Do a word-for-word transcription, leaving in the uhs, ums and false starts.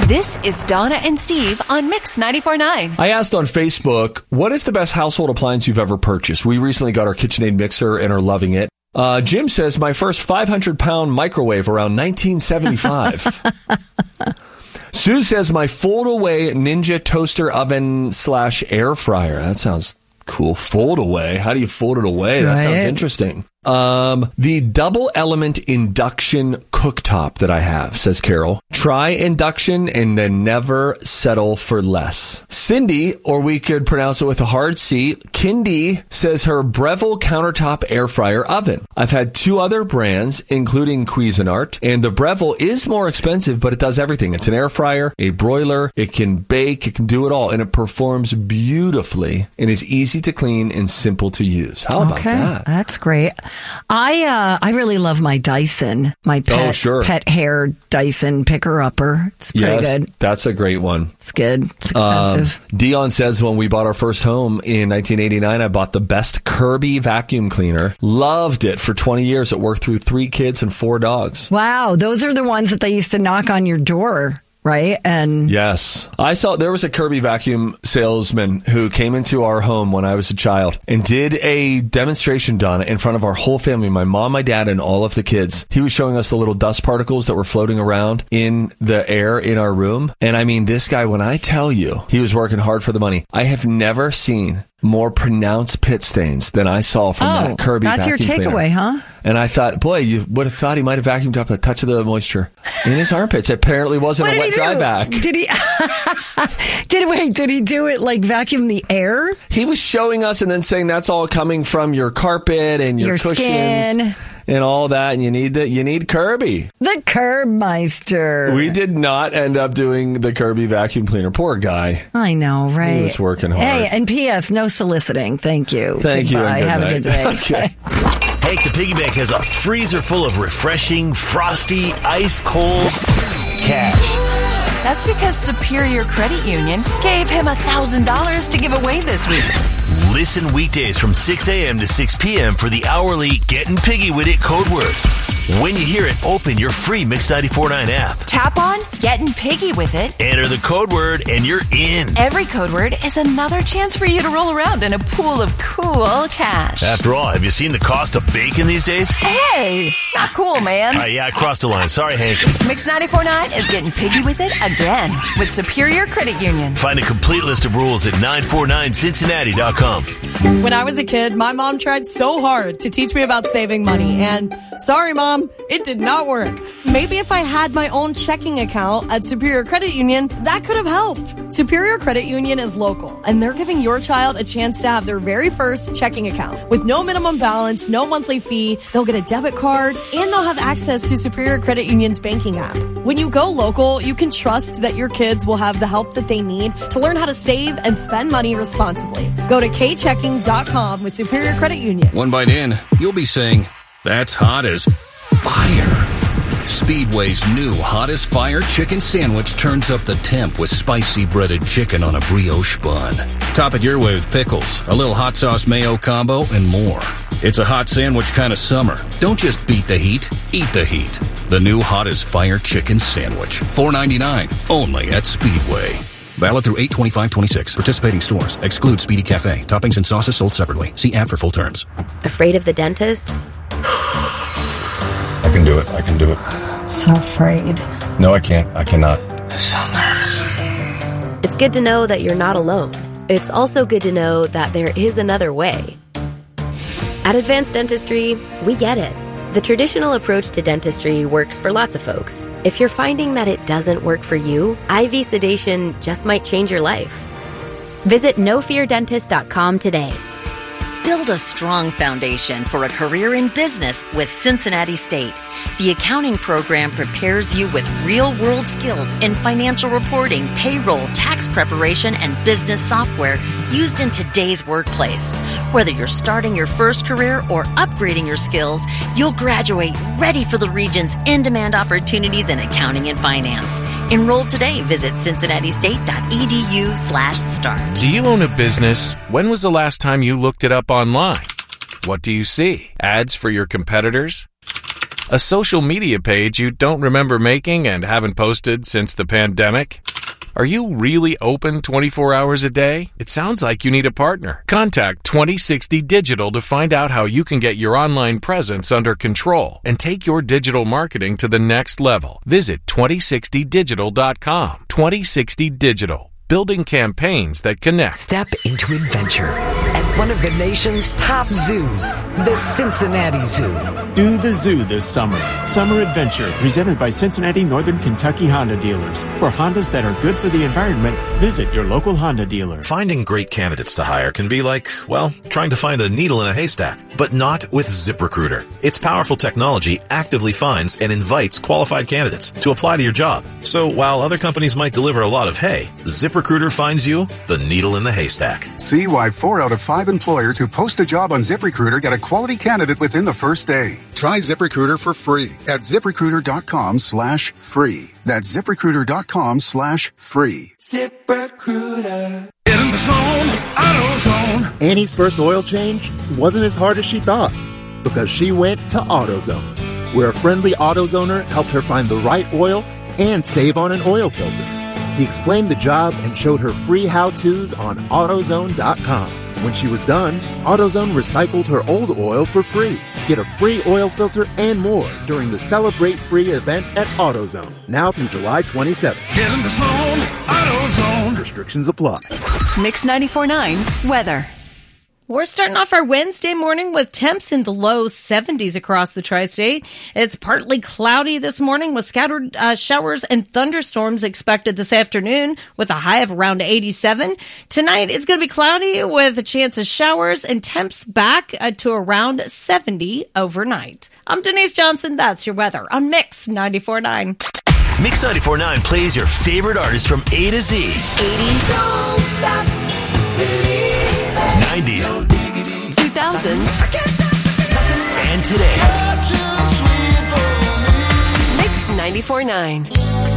This is Donna and Steve on Mix ninety-four point nine. I asked on Facebook, what is the best household appliance you've ever purchased? We recently got our KitchenAid mixer and are loving it. Uh, Jim says, my first five hundred pound microwave around nineteen seventy-five. Sue says, my fold-away Ninja toaster oven slash air fryer. That sounds cool. Fold away. How do you fold it away? That right. sounds interesting. Um, the double element induction cooktop that I have, says Carol. Try induction and then never settle for less. Cindy, or we could pronounce it with a hard C, Kindy, says her Breville countertop air fryer oven. I've had two other brands, including Cuisinart, and the Breville is more expensive, but it does everything. It's an air fryer, a broiler, it can bake, it can do it all, and it performs beautifully and is easy to clean and simple to use. How about okay, that? That's great. I uh, I really love my Dyson, my pet, oh, sure. pet hair Dyson picker-upper. It's pretty yes, good. That's a great one. It's good. It's expensive. Um, Dion says when we bought our first home in nineteen eighty-nine, I bought the best Kirby vacuum cleaner. Loved it for twenty years. It worked through three kids and four dogs. Wow, those are the ones that they used to knock on your door. Right? And yes, I saw there was a Kirby vacuum salesman who came into our home when I was a child and did a demonstration, Donna, in front of our whole family, my mom, my dad, and all of the kids. He was showing us the little dust particles that were floating around in the air in our room. And I mean, this guy, when I tell you he was working hard for the money, I have never seen more pronounced pit stains than I saw from oh, that Kirby that's vacuum your cleaner. takeaway, huh? And I thought, boy, you would have thought he might have vacuumed up a touch of the moisture in his armpits. It apparently wasn't What a did wet he dry do? back. Did he? did wait? Did he do it like vacuum the air? He was showing us and then saying that's all coming from your carpet and your, Your cushions skin. and all that. And you need the you need Kirby. The Curbmeister. We did not end up doing the Kirby vacuum cleaner. Poor guy. I know, right? He was working hard. Hey, and P S no soliciting. Thank you. Thank Goodbye. you. And good Have night. a good day. Okay. Hank the Piggy Bank has a freezer full of refreshing, frosty, ice-cold cash. That's because Superior Credit Union gave him one thousand dollars to give away this week. Listen weekdays from six a.m. to six p.m. for the hourly Getting Piggy With It code word. When you hear it, open your free Mix ninety-four point nine app. Tap on Getting Piggy With It. Enter the code word and you're in. Every code word is another chance for you to roll around in a pool of cool cash. After all, have you seen the cost of bacon these days? Hey, not cool, man. Uh, yeah, I crossed the line. Sorry, Hank. Mix ninety-four point nine is getting piggy with it again with Superior Credit Union. Find a complete list of rules at nine four nine cincinnati dot com. When I was a kid, my mom tried so hard to teach me about saving money, and sorry, Mom, it did not work. Maybe if I had my own checking account at Superior Credit Union, that could have helped. Superior Credit Union is local, and they're giving your child a chance to have their very first checking account. With no minimum balance, no monthly fee, they'll get a debit card, and they'll have access to Superior Credit Union's banking app. When you go local, you can trust that your kids will have the help that they need to learn how to save and spend money responsibly. Go to k checking dot com with Superior Credit Union. One bite in, you'll be saying, that's hot as fire. Speedway's new Hot as Fire chicken sandwich turns up the temp with spicy breaded chicken on a brioche bun. Top it your way with pickles, a little hot sauce mayo combo, and more. It's a hot sandwich kind of summer. Don't just beat the heat, eat the heat. The new Hot as Fire chicken sandwich. four ninety-nine, only at Speedway. Valid through eight twenty-five twenty-six. Participating stores. Exclude Speedy Cafe. Toppings and sauces sold separately. See app for full terms. Afraid of the dentist? I can do it. I can do it. So afraid. No, I can't. I cannot. So nervous. It's good to know that you're not alone. It's also good to know that there is another way. At Advanced Dentistry, we get it. The traditional approach to dentistry works for lots of folks. If you're finding that it doesn't work for you, I V sedation just might change your life. Visit no fear dentist dot com today. Build a strong foundation for a career in business with Cincinnati State. The accounting program prepares you with real-world skills in financial reporting, payroll, tax preparation, and business software used in today's workplace. Whether you're starting your first career or upgrading your skills, you'll graduate ready for the region's in-demand opportunities in accounting and finance. Enroll today. Visit cincinnati state dot e d u slash start. Do you own a business? When was the last time you looked it up online? What do you see? Ads for your competitors? A social media page you don't remember making and haven't posted since the pandemic? Are you really open twenty-four hours a day? It sounds like you need a partner. Contact twenty sixty Digital to find out how you can get your online presence under control and take your digital marketing to the next level. Visit twenty sixty digital dot com. twenty sixty Digital. Building campaigns that connect. Step into adventure at one of the nation's top zoos, the Cincinnati Zoo. Do the zoo this summer. Summer Adventure, presented by Cincinnati Northern Kentucky Honda dealers. For Hondas that are good for the environment, visit your local Honda dealer. Finding great candidates to hire can be like, well, trying to find a needle in a haystack, but not with ZipRecruiter. Its powerful technology actively finds and invites qualified candidates to apply to your job. So while other companies might deliver a lot of hay, ZipRecruiter finds you the needle in the haystack. See why four out of five employers who post a job on ZipRecruiter get a quality candidate within the first day. Try ZipRecruiter for free at ZipRecruiter.com slash free. That's ZipRecruiter.com slash free. ZipRecruiter. In the zone, AutoZone. Annie's first oil change wasn't as hard as she thought because she went to AutoZone, where a friendly AutoZoner helped her find the right oil and save on an oil filter. He explained the job and showed her free how-tos on AutoZone dot com. When she was done, AutoZone recycled her old oil for free. Get a free oil filter and more during the Celebrate Free event at AutoZone, now through July twenty-seventh. Get in the zone, AutoZone. Restrictions apply. Mix ninety-four point nine weather. We're starting off our Wednesday morning with temps in the low seventies across the tri-state. It's partly cloudy this morning with scattered uh, showers and thunderstorms expected this afternoon with a high of around eighty-seven. Tonight it's going to be cloudy with a chance of showers and temps back uh, to around seventy overnight. I'm Denise Johnson. That's your weather on Mix ninety-four point nine. Mix ninety-four point nine plays your favorite artists from A to Z. eighties. Don't stop nineties. two thousands. And today. Mix ninety-four point nine.